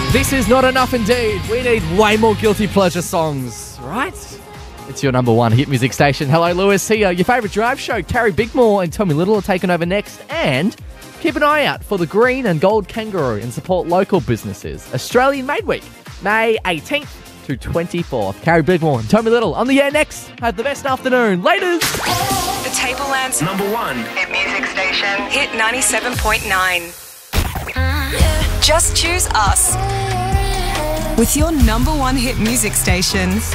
This is not enough indeed. We need way more guilty pleasure songs, right? It's your number one hit music station. Hello, Lewis here. Your favourite drive show, Carrie Bigmore and Tommy Little are taking over next. And keep an eye out for the Green and Gold Kangaroo and support local businesses. Australian Made Week, May 18th to 24th. Carrie Bigmore and Tommy Little on the air next. Have the best afternoon. Laters. The Tableland's number one hit music station. Hit 97.9. Just choose us. With your number one hit music station.